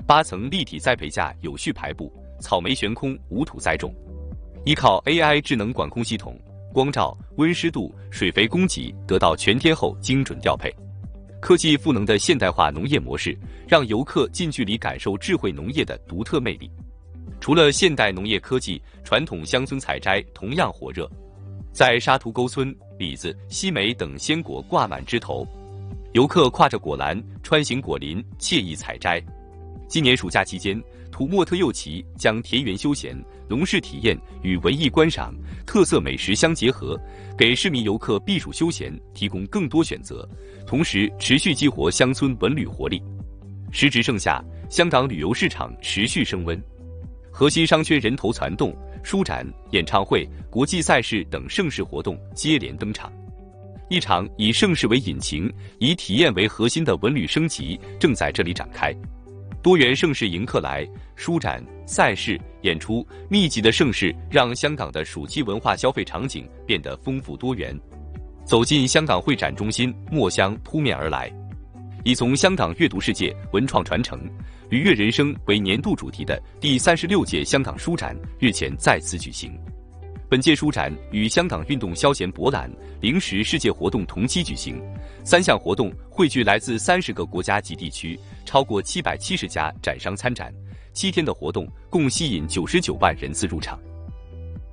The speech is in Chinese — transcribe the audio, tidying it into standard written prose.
8层立体栽培架有序排布，草莓悬空，无土栽种。依靠 AI 智能管控系统，光照、温湿度、水肥供给得到全天候精准调配。科技赋能的现代化农业模式，让游客近距离感受智慧农业的独特魅力。除了现代农业科技，传统乡村采摘同样火热。在沙图沟村，李子、西梅等鲜果挂满枝头，游客挎着果篮穿行果林，惬意采摘。今年暑假期间，土默特右旗将田园休闲、农事体验与文艺观赏、特色美食相结合，给市民游客避暑休闲提供更多选择，同时持续激活乡村文旅活力。时值盛夏，香港旅游市场持续升温，核心商圈人头攒动，书展、演唱会、国际赛事等盛事活动接连登场。一场以盛事为引擎、以体验为核心的文旅升级正在这里展开。多元盛事迎客来，书展、赛事、演出，密集的盛事让香港的暑期文化消费场景变得丰富多元。走进香港会展中心，墨香扑面而来。以从香港阅读世界、文创传承、愉悦人生为年度主题的第36届香港书展日前再次举行。本届书展与香港运动消闲博览、零食世界活动同期举行，3项活动汇聚来自30个国家及地区，超过770家展商参展。7天的活动共吸引99万人次入场。